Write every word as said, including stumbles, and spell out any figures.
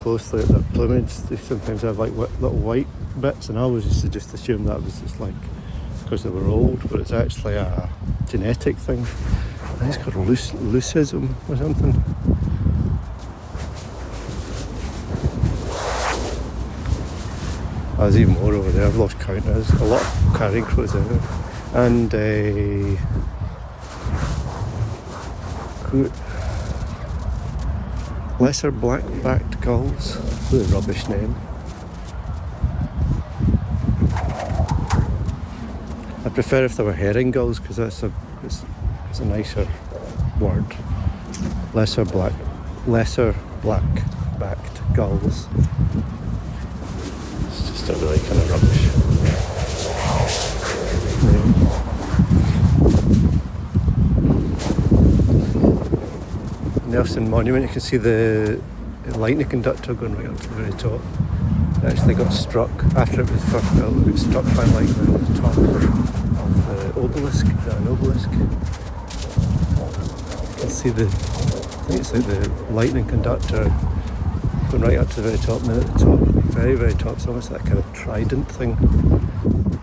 closely at their plumage, they sometimes have like little white bits, and I always used to just assume that was just like because they were old, but it's actually a genetic thing. I think it's called luc- leucism or something. Oh, there's even more over there. I've lost count. There's a lot of carrion crows out there. And uh, lesser black-backed gulls. What a rubbish name. I prefer if they were herring gulls because that's a it's, it's a nicer word. Lesser black, lesser black-backed gulls. It's just a really kind of rubbish name. Nelson Monument. You can see the lightning conductor going right up to the very top. It actually got struck after it was first built. It got struck by lightning at the top of the obelisk. Is that an obelisk? You can see the, I think it's like the lightning conductor going right up to the very top, and then at the top, very, very top, it's almost like a kind of trident thing.